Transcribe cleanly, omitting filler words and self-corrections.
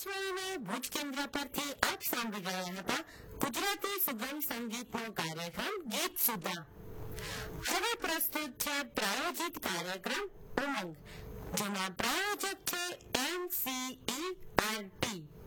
આકાશવાણીના ભુજ કેન્દ્ર પરથી આપ સાંભળી રહ્યા હતા ગુજરાતી સુગમ સંગીતનો કાર્યક્રમ ગીત સુધા. હવે પ્રસ્તુત છે પ્રાયોજિત કાર્યક્રમ ઉમંગ, જેના પ્રાયોજક છે NCERT.